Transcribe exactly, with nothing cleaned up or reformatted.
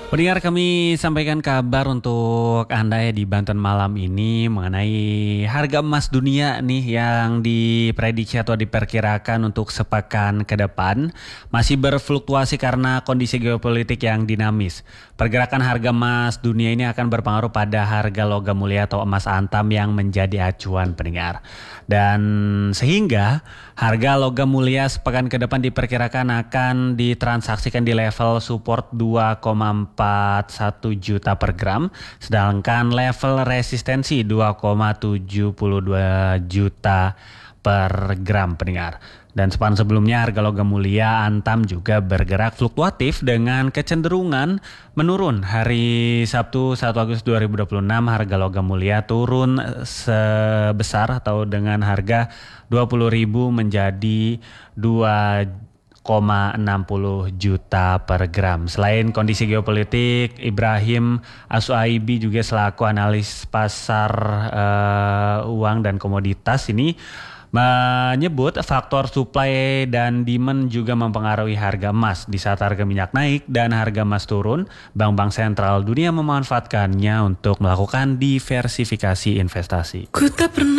Pendengar, kami sampaikan kabar untuk Anda ya di Banten malam ini mengenai harga emas dunia nih yang diprediksi atau diperkirakan untuk sepekan ke depan masih berfluktuasi karena kondisi geopolitik yang dinamis. Pergerakan harga emas dunia ini akan berpengaruh pada harga logam mulia atau emas antam yang menjadi acuan pendengar. Dan sehingga harga logam mulia sepekan ke depan diperkirakan akan ditransaksikan di level support dua koma empat satu juta per gram, sedangkan level resistensi dua koma tujuh dua juta per gram pendengar. Dan sepekan sebelumnya harga logam mulia antam juga bergerak fluktuatif dengan kecenderungan menurun. Hari Sabtu satu Agustus dua ribu dua puluh enam harga logam mulia turun sebesar atau dengan harga dua puluh ribu menjadi dua koma enam nol juta per gram. Selain kondisi geopolitik, Ibrahim As-Suaibi juga selaku analis pasar uh, uang dan komoditas ini menyebut faktor supply dan demand juga mempengaruhi harga emas. Di saat harga minyak naik dan harga emas turun, bank-bank sentral dunia memanfaatkannya untuk melakukan diversifikasi investasi. Ku tak pernah